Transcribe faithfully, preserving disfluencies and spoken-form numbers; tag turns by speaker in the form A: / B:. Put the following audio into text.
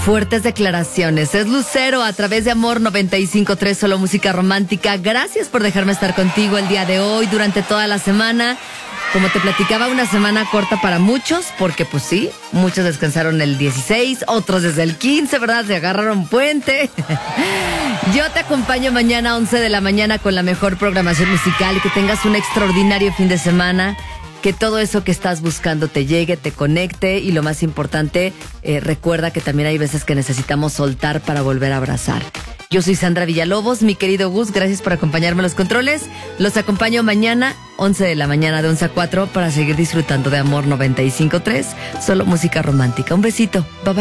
A: Fuertes declaraciones. Es Lucero a través de Amor noventa y cinco punto tres, solo música romántica. Gracias por dejarme estar contigo el día de hoy, durante toda la semana. Como te platicaba, una semana corta para muchos, porque pues sí, muchos descansaron el dieciséis, otros desde el quince, ¿verdad? Se agarraron puente. Yo te acompaño mañana a once de la mañana con la mejor programación musical. Que tengas un extraordinario fin de semana. Que todo eso que estás buscando te llegue, te conecte y lo más importante, eh, recuerda que también hay veces que necesitamos soltar para volver a abrazar. Yo soy Sandra Villalobos, mi querido Gus, gracias por acompañarme en los controles. Los acompaño mañana, once de la mañana, de once a cuatro, para seguir disfrutando de Amor noventa y cinco punto tres, solo música romántica. Un besito, bye bye.